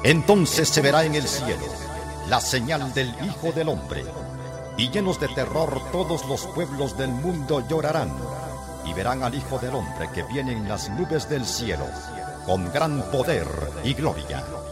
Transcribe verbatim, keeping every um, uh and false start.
Entonces se verá en el cielo la señal del Hijo del Hombre, y llenos de terror todos los pueblos del mundo llorarán, y verán al Hijo del Hombre que viene en las nubes del cielo, con gran poder y gloria.